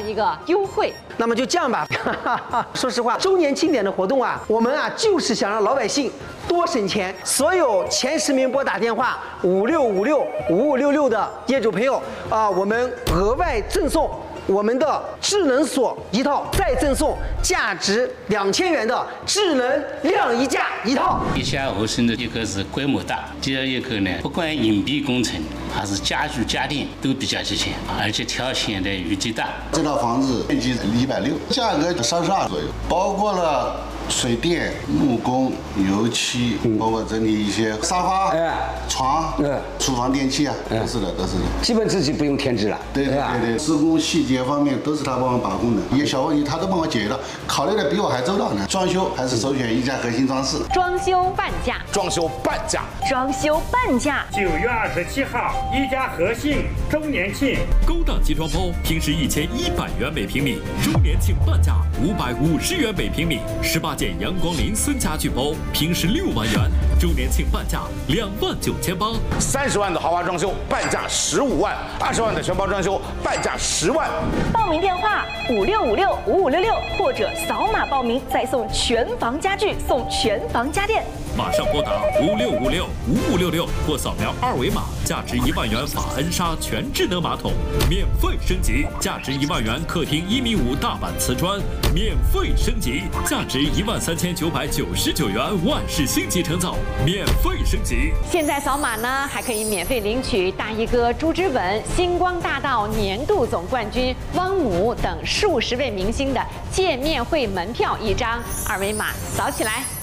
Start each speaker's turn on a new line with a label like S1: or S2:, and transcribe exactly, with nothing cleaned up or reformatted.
S1: 一个优惠。
S2: 那么就这样吧，说实话，周年庆典的活动啊，我们啊就是想让老百姓多省钱。所有前十名拨打电话五六五六五五六六的业主朋友啊，我们额外赠送我们的智能锁一套，再赠送价值两千元的智能晾衣架一套。
S3: 一家合生的一个是规模大，第二一个呢，不管隐蔽工程还是家具家电都比较齐全，而且条线的余地大。
S4: 这套房子面积一百六，价格三十二左右，包括了水电、木工、油漆，包括整理一些沙发、
S5: 哎、
S4: 床、
S5: 哎、
S4: 厨房电器啊，都是的，都是的。
S5: 基本自己不用添置了。
S4: 对对对对，施工细节方面都是他帮我把控的，一些小问题他都帮我解决了，考虑的比我还周到呢。装修还是首选一家核心装饰。
S1: 装修半价，
S6: 装修半价，
S7: 装修半价。
S8: 九月二十七号，一家和信周年庆，
S9: 高档集装包平时一千一百元每平米，周年庆半价五百五十元每平米，十八件阳光林森家具包平时六万元，周年庆半价两万九千八。
S6: 三十万的豪华装修半价十五万，二十万的全包装修半价十万。
S7: 报名电话五六五六五五六六，或者扫码报名再送全房家具，送全房家电。
S9: 马上拨打五六五六五五六六或扫描二维码，价值一万元法恩莎全智能马桶免费升级，价值一万元客厅一米五大板瓷砖免费升级，价值一万三千九百九十九元万氏星级成造免费升级。
S1: 现在扫码呢，还可以免费领取大衣哥朱之文、星光大道年度总冠军汪姆等数十位明星的见面会门票一张，二维码扫起来。